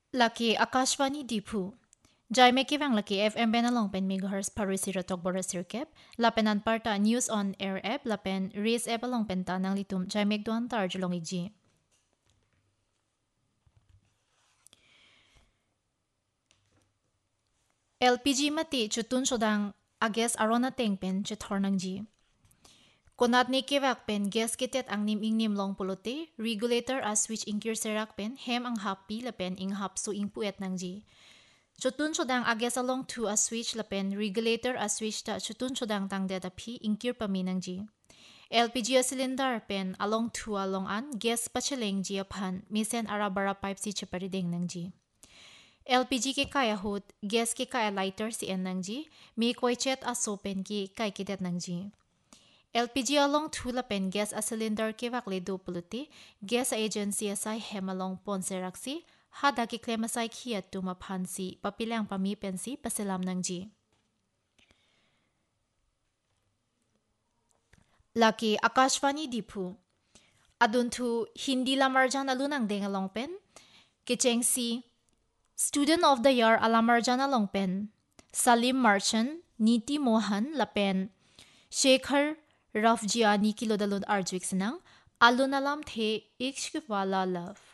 Laki Akashvani Dipu. Jai me kivang laki FM benalong pen megahertz parisi ratok borasir kep. Lapenan parta news on air app lapen raise app along penta nang litum jai mek duan tar julong igi. LPG mati chutun sodang ages arona teng pen chithor nang ji. Konat ni kivak pen gas kitet ang nim ing nim long pulote regulator a switch ingkir serak pen hem ang happy lapen ing hap su ing puet nang ji. Chutun chodang ages along to a switch lapen regulator a switch ta chutun chodang tang data pi ingkir paminang ji. LPG a cylinder pen along to along an gas pacheleng ji apan misen arabara pipe si chaparideng nang ji. LPG ke kaya hut gas ke kaya lighter si en nang ji mi koi chet a sopen ki kai kidet nang ji. LPG along to lapen gas a cylinder ke wakle do puluti gas agency asai hem along ponseraksi hada ki klem asai khiat tu mapansi papilang pami pensi pasilam nang ji. Laki Akashvani Dipu. Adun tu Hindi lamarjan alunang deng along pen. Kicheng si Student of the Year alamarjan along pen. Salim Marchand, Niti Mohan lapen. Shekhar Rafjiani kilodalun arjwik sinang. Alunalam the Ikshk wala love.